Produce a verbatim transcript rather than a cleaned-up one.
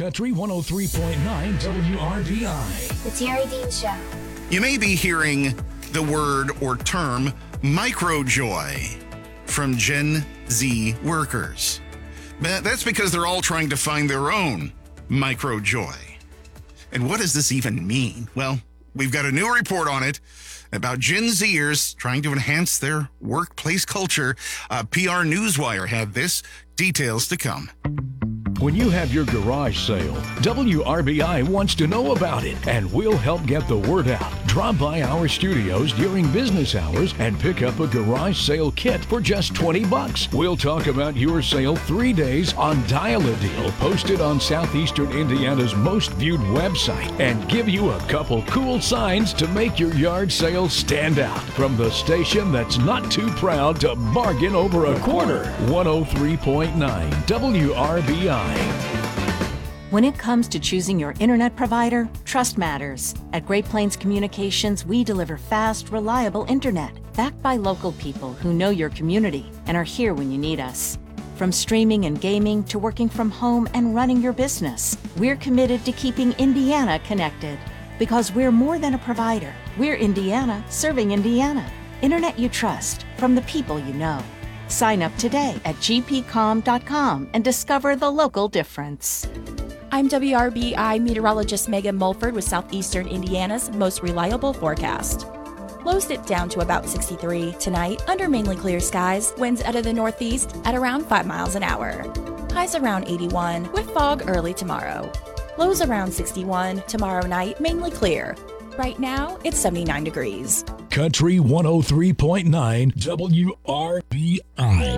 Country one oh three point nine W R B I. The Terry Dean Show. You may be hearing the word or term microjoy from Gen Z workers. But that's because they're all trying to find their own microjoy. And what does this even mean? Well, we've got a new report on it about Gen Zers trying to enhance their workplace culture. Uh, P R Newswire had this. Details to come. When you have your garage sale, W R B I wants to know about it, and we'll help get the word out. Drop by our studios during business hours and pick up a garage sale kit for just twenty bucks. We'll talk about your sale three days on Dial a Deal, posted on Southeastern Indiana's most viewed website, and give you a couple cool signs to make your yard sale stand out. From the station that's not too proud to bargain over a quarter, one oh three point nine W R B I. When it comes to choosing your internet provider, trust matters. At Great Plains Communications, we deliver fast, reliable internet, backed by local people who know your community and are here when you need us. From streaming and gaming to working from home and running your business, we're committed to keeping Indiana connected. Because we're more than a provider. We're Indiana serving Indiana. Internet you trust from the people you know. Sign up today at g p com dot com and discover the local difference. I'm W R B I meteorologist Megan Mulford with Southeastern Indiana's most reliable forecast. Lows dip down to about sixty-three tonight under mainly clear skies, winds out of the northeast at around five miles an hour. Highs around eighty-one with fog early tomorrow. Lows around sixty-one tomorrow night, mainly clear. Right now, it's seventy-nine degrees. Country one oh three point nine W R B I.